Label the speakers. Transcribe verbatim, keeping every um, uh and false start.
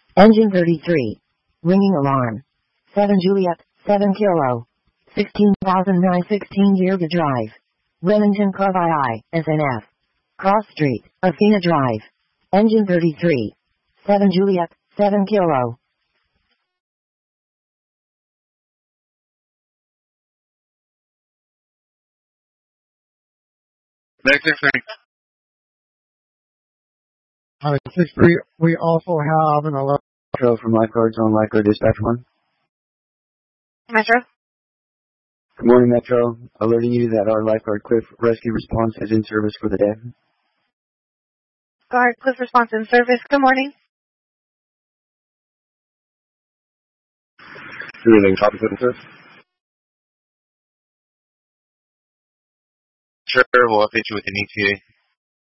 Speaker 1: Engine thirty-three. Ringing alarm. seven Juliet, seven Kilo. sixteen thousand nine hundred sixteen Yerga Drive. Remington Carvi S N F. Cross Street, Athena Drive. Engine thirty-three. seven Juliet, seven Kilo.
Speaker 2: Next thing.
Speaker 3: Uh, six three, we also have an alert.
Speaker 4: Metro from Lifeguards on Lifeguard Dispatch one.
Speaker 5: Metro.
Speaker 4: Good morning, Metro. Alerting you that our Lifeguard Cliff Rescue Response is in service for the day.
Speaker 5: Guard Cliff Response in service. Good morning.
Speaker 2: Good evening, copy, sir. Sure, we'll update you with an E T A.